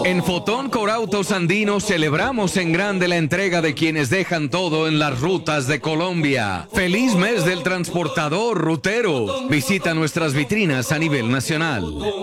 En Fotón Corautos Andinos celebramos en grande la entrega de quienes dejan todo en las rutas de Colombia. ¡Feliz mes del transportador rutero! Visita nuestras vitrinas a nivel nacional.